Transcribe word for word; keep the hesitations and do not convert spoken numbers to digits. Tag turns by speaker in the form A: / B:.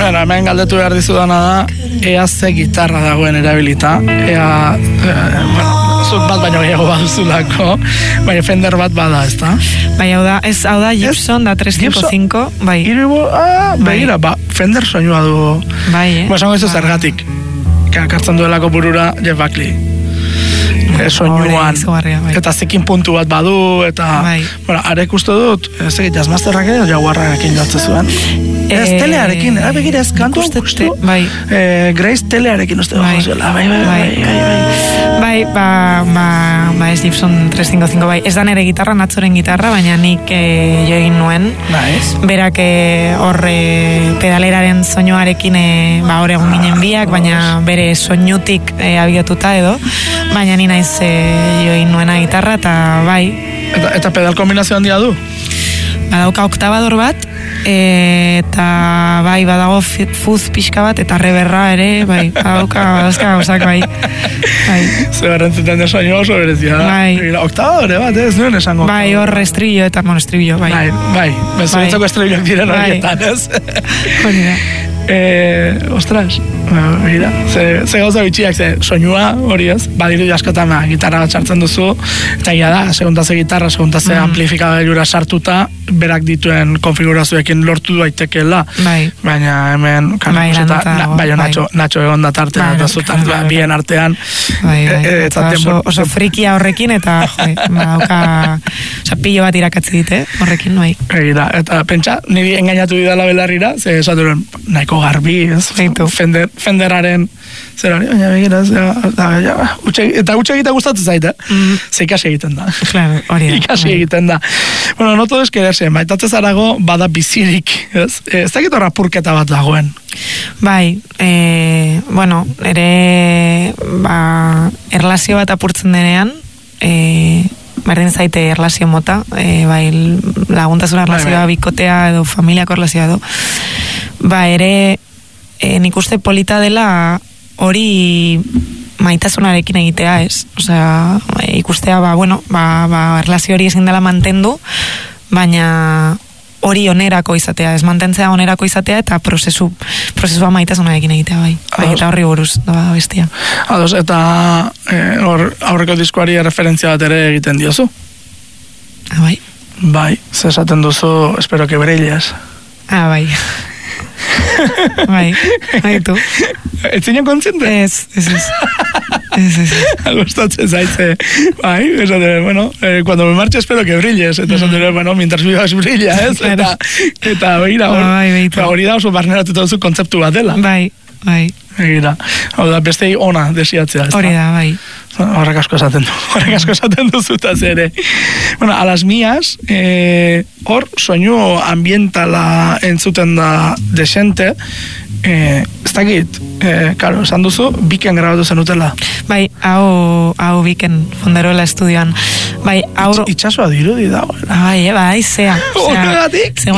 A: Bueno, hemen galdetu behar dizudana da, ea ze gitarra dagoen erabilita, ea, e, bueno, zut bat baino gehiago baduzulako, baina Fender bat bada, ez da?
B: Bai, hau da, ez, hau da Gibson, da trescientos cincuenta cinco, bai.
A: Iribo, ah, begira, ba, Fender soinua du.
B: Bai, eh?
A: Ba, esango ez zergatik, kartzen duelako burura Jeff Buckley. E, soinuan,
B: bai.
A: Eta zekin puntu bat badu, eta,
B: bai.
A: bueno, arek uste dut, ez egit, jazzmasterrak edo jaguarrarekin jotzen zuen. E, ez telearekin, eh, begira ez kantu,
B: uste, bai.
A: E, Grace telearekin uste
B: bai.
A: Jozuela, bai, bai, bai, bai, bai, bai.
B: Bai, ba, ba, ba, ez Gibson trescientos cincuenta cinco, bai. Ez da nere gitarra, Natzoren gitarra, baina nik e, jo egin nuen.
A: Nice.
B: Berak horre pedaleraren soinuarekin, e, ba, hor egun ginen biak, baina bere soinutik e, abiatuta edo, baina ni naiz e, jo egin nuena gitarra, eta bai.
A: Eta, eta pedal kombinazio handia du?
B: Badauka oktabador bat, e, eta bai, badago fuz pixka bat, eta reberra ere, bai, badauka, badauka gauzak, bai. bai.
A: Zer garrantzuten de soinu oso berezia da.
B: Bai.
A: Oktabadore bat, ez nuen esango.
B: Bai, hor estribillo eta monostribillo, bai.
A: Bai, bai, bezuretzako estribilloak diren horietan, ez?
B: Hori da.
A: Eh, ostras, mira, ze, ze gauza bitxiak, ze soinua hori ez, badiru askotan gitarra bat sartzen duzu, eta ia da, segunda ze gitarra, segunda ze mm. amplifikagailura sartuta, berak dituen konfigurazioekin lortu daitekeela,
B: bai.
A: Baina hemen, kan,
B: bai,
A: eta,
B: na,
A: bai, Nacho, Nacho egon da tartean, bai, eta zutan, bai, bien artean,
B: bai, bai,
A: e, eta
B: oso, oso frikia horrekin, eta jo, bauka, oza, pillo bat irakatzi dite, horrekin, bai.
A: Egira, eta pentsa, niri engainatu didala belarrira, ze esaturen, nahiko garbi, ez? Fender, Fenderaren zer hori, baina begira, eta utxe egita gustatzen zaite, mm. ze ikasi egiten da.
B: Claro, hori da.
A: Ikasi bai. egiten da. Bueno, no todo es quererse, maitatzez arago bada bizirik, ez? Ez dakit horra purketa bat dagoen.
B: Bai, e, bueno, ere, ba, erlazio bat apurtzen denean, e, berdin zaite erlazio mota, e, bai, laguntasuna erlazioa, bai, bai. bikotea edo familiako erlazioa edo, ba, ere, e, nik uste polita dela hori maitasunarekin egitea, ez? Osea, ikustea, ba, bueno, ba, ba, erlazio hori ezin dela mantendu, baina hori onerako izatea, ez mantentzea onerako izatea, eta prozesu, prozesua maitasunarekin egitea, bai. Bai, eta horri buruz, da, bestia.
A: Ados, eta eh, or, aurreko diskoari referentzia bat ere egiten diozu?
B: Ah, bai.
A: Bai, zesaten duzu, espero que brilles.
B: Ah, bai. bai, bai, tu.
A: Ez zinen kontziente?
B: Ez, ez, ez. Ez, ez, ez.
A: Gustatzen zaitze. Bai, esate, bueno, eh, cuando me marche espero que brilles. Eta esate, mm. bueno, mientras vivas brilla, ez? Eta, eta begira, hori bai, da oso barneratuta duzu kontzeptu bat dela.
B: Bai, bai.
A: Begira, hau da, bestei ona desiatzea, ez da?
B: Hori da, bai.
A: Horrek asko esaten du, horrek asko esaten duzutaz ere. Bueno, a las mías, eh, hor, soinu ambientala entzuten da desente, eh, ez dakit, eh, karo, esan duzu, biken grabatu zenutela.
B: Bai, hau, hau biken, Fonderola estudioan. Bai, hau...
A: Itxasua dirudi dago.
B: Bai, bai, zea.
A: Horregatik?